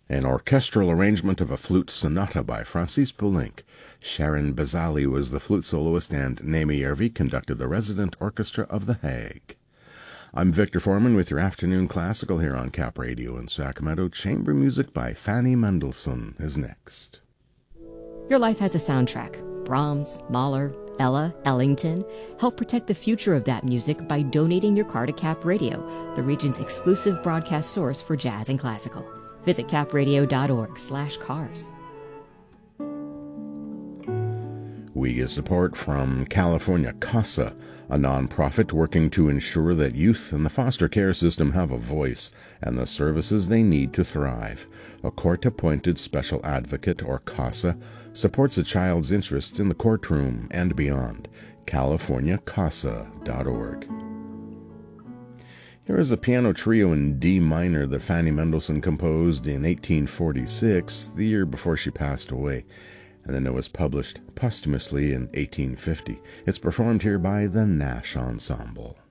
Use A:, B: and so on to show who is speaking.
A: An orchestral arrangement of a flute sonata by Francis Poulenc. Sharon Bazali was the flute soloist and Naomi Yervi conducted the resident orchestra of The Hague. I'm Victor Foreman with your afternoon classical here on Cap Radio in Sacramento. Chamber music by Fanny Mendelssohn is next.
B: Your life has a soundtrack. Brahms, Mahler, Ella, Ellington. Help protect the future of that music by donating your car to Cap Radio, the region's exclusive broadcast source for jazz and classical. Visit capradio.org/cars.
A: We get support from California CASA, a nonprofit working to ensure that youth in the foster care system have a voice and the services they need to thrive. A court-appointed special advocate, or CASA, supports a child's interests in the courtroom and beyond. CaliforniaCASA.org. Here is a piano trio in D minor that Fanny Mendelssohn composed in 1846, the year before she passed away, and then it was published posthumously in 1850. It's performed here by the Nash Ensemble.